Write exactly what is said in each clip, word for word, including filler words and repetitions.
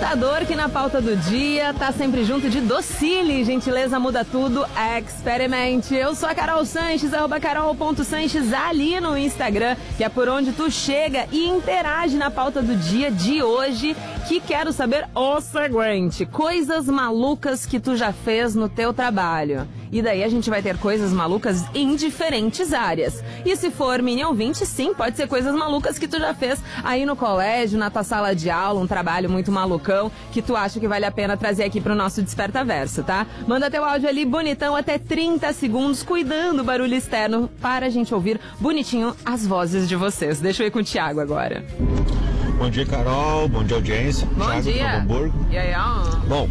despertador que na pauta do dia tá sempre junto de Docile, gentileza muda tudo, experimente. Eu sou a Carol Sanches, arroba carol ponto sanches ali no Instagram, que é por onde tu chega e interage na pauta do dia de hoje, que quero saber o seguinte: coisas malucas que tu já fez no teu trabalho. E daí a gente vai ter coisas malucas em diferentes áreas. E se for mini ouvinte, sim, pode ser coisas malucas que tu já fez aí no colégio, na tua sala de aula, um trabalho muito malucão que tu acha que vale a pena trazer aqui pro nosso Desperta Verso, tá? Manda teu áudio ali bonitão, até trinta segundos, cuidando do barulho externo, para a gente ouvir bonitinho as vozes de vocês. Deixa eu ir com o Thiago agora. Bom dia, Carol. Bom dia, audiência. Bom Thiago, dia. Novo Hamburgo. E aí, ó. Bom,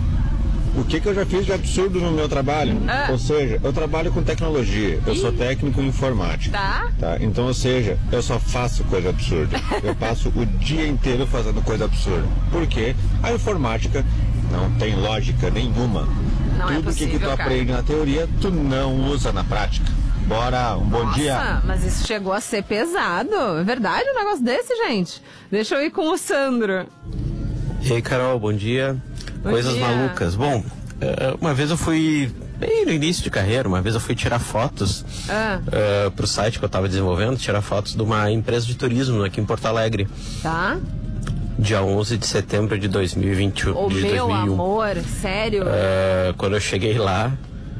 o que, que eu já fiz de absurdo no meu trabalho? Ah. Ou seja, eu trabalho com tecnologia, eu Ih. sou técnico em informática. Tá. Tá? Então, ou seja, eu só faço coisa absurda. Eu passo o dia inteiro fazendo coisa absurda. Por quê? A informática não tem lógica nenhuma. Não é Tudo possível, que, que tu cara. aprende na teoria, tu não usa na prática. Bora, um bom Nossa, dia. mas isso chegou a ser pesado. É verdade um negócio desse, gente? Deixa eu ir com o Sandro. E aí, Carol, bom dia. Bom Coisas dia. malucas. Bom, eh, uma vez eu fui, bem no início de carreira, uma vez eu fui tirar fotos Ah. eh, pro site que eu tava desenvolvendo, tirar fotos de uma empresa de turismo aqui em Porto Alegre. Tá? Dia onze de setembro de dois mil e vinte e um. Ô, de meu dois mil e um. amor, sério? Eh, quando eu cheguei lá,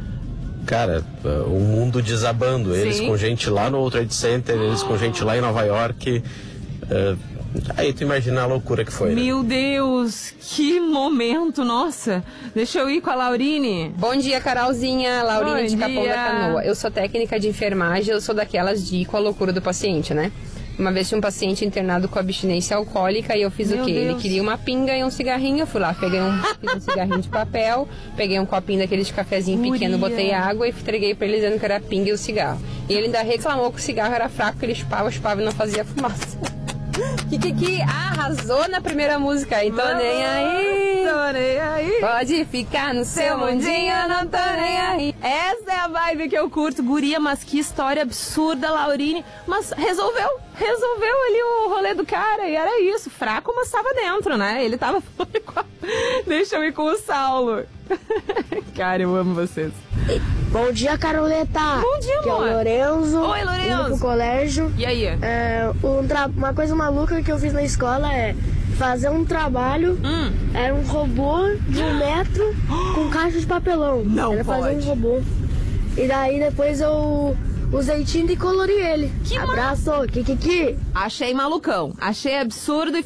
cara, eh, o mundo desabando. Eles Sim. com gente lá no World Trade Center, eles com gente lá em Nova York. eh, aí tu imagina a loucura que foi, né? Meu Deus, que momento, nossa. Deixa eu ir com a Laurine. Bom dia, Carolzinha. Laurinha Bom de Capão dia. da Canoa. Eu sou técnica de enfermagem, eu sou daquelas de ir com a loucura do paciente, né? Uma vez tinha um paciente internado com abstinência alcoólica e eu fiz Meu o quê? Deus. Ele queria uma pinga e um cigarrinho. Eu fui lá, peguei um, fiz um cigarrinho de papel, peguei um copinho daqueles de cafezinho pequeno, Guria. botei água e entreguei pra ele dizendo que era a pinga e o cigarro. E ele ainda reclamou que o cigarro era fraco, que ele chupava, chupava e não fazia fumaça. Que, que, que arrasou na primeira música, então nem aí. Tô nem aí. Pode ficar no seu mundinho, eu não tô nem aí. Essa é a vibe que eu curto, guria, mas que história absurda, Laurine. Mas resolveu, resolveu ali o rolê do cara e era isso, fraco, mas tava dentro, né? Ele tava... Deixa eu ir com o Saulo. Cara, eu amo vocês. Bom dia, Caroleta. Bom dia, Aqui é o amor. Lorenzo. Oi, Lorenzo. Indo pro colégio. E aí? É, um tra- uma coisa maluca que eu fiz na escola é fazer um trabalho. Hum. Era um robô de um metro com caixa de papelão. Não Era fazer pode. um robô. E daí depois eu usei tinta e colori ele. Que Abraço, Kikiki. Achei malucão, achei absurdo e